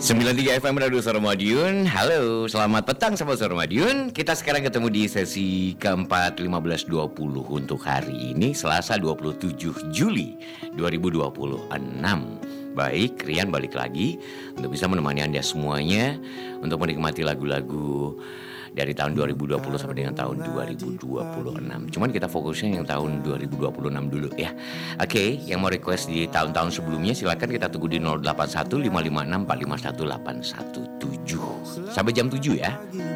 93 FM Radio Suara Madiun. Halo, selamat petang sahabat Suara Madiun. Kita sekarang ketemu di sesi keempat 15.20 untuk hari ini Selasa 27 Juli 2026. Baik, Rian balik lagi untuk bisa menemani Anda semuanya untuk menikmati lagu-lagu dari tahun 2020 sampai dengan tahun 2026. Cuman kita fokusnya yang tahun 2026 dulu ya. Oke, yang mau request di tahun-tahun sebelumnya silakan kita tunggu di 081 556 451 817. Sampai jam 7 ya.